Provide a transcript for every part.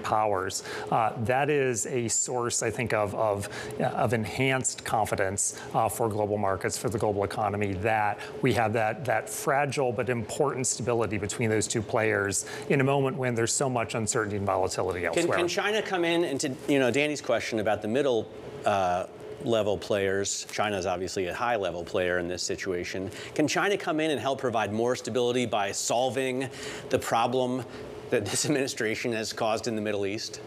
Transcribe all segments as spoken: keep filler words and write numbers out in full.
powers. Uh, that is a source, I think, of, of, of enhanced confidence uh, for global markets, for the global economy, that we have that, that fragile but important stability between those two players in a moment when there's so much uncertainty and volatility elsewhere. Can, can China come in, and to, you know, Danny's question about the middle uh, level players, China is obviously a high level player in this situation. Can China come in and help provide more stability by solving the problem that this administration has caused in the Middle East?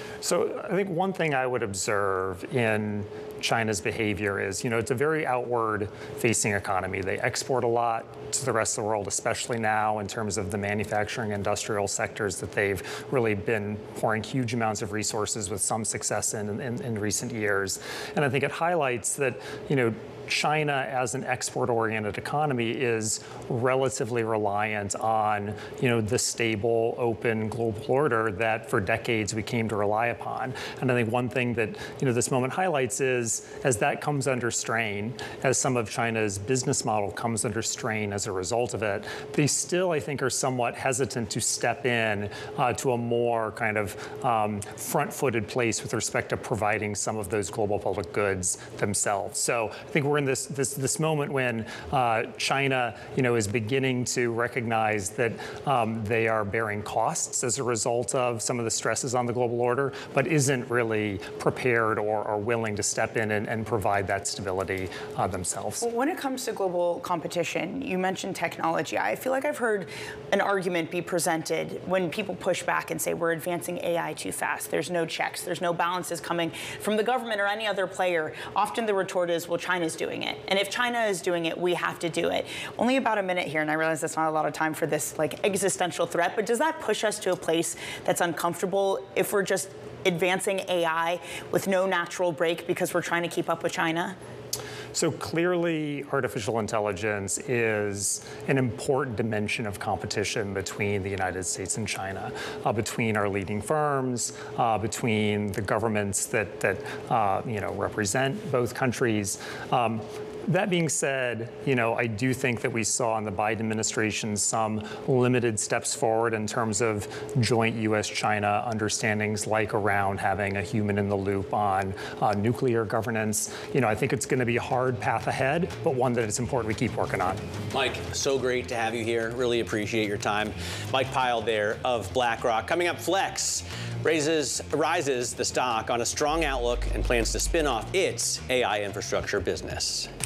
So I think one thing I would observe in China's behavior is, you know, it's a very outward-facing economy. They export a lot to the rest of the world, especially now in terms of the manufacturing industrial sectors that they've really been pouring huge amounts of resources with some success in, in, in recent years. And I think it highlights that, you know, China as an export-oriented economy is relatively reliant on, you know, the stable, open global order that for decades we came to rely upon. And I think one thing that, you know, this moment highlights is as that comes under strain, as some of China's business model comes under strain as a result of it, they still, I think, are somewhat hesitant to step in uh, to a more kind of um, front-footed place with respect to providing some of those global public goods themselves. So I think we're in this this this moment when uh, China, you know, is beginning to recognize that um, they are bearing costs as a result of some of the stresses on the global order, but isn't really prepared or, or willing to step in and, and provide that stability uh, themselves. Well, when it comes to global competition, you mentioned technology. I feel like I've heard an argument be presented when people push back and say we're advancing A I too fast. There's no checks. There's no balances coming from the government or any other player. Often the retort is, well, China's doing it. And if China is doing it, we have to do it. Only about a minute here, and I realize that's not a lot of time for this like existential threat, but does that push us to a place that's uncomfortable if we're just advancing A I with no natural break because we're trying to keep up with China? So clearly, artificial intelligence is an important dimension of competition between the United States and China, uh, between our leading firms, uh, between the governments that, that uh, you know, represent both countries. Um, That being said, you know, I do think that we saw in the Biden administration some limited steps forward in terms of joint U S China understandings, like around having a human in the loop on uh, nuclear governance. You know, I think it's going to be a hard path ahead, but one that it's important we keep working on. Mike, so great to have you here. Really appreciate your time. Mike Pyle there of BlackRock. Coming up, Flex raises, rises the stock on a strong outlook and plans to spin off its A I infrastructure business.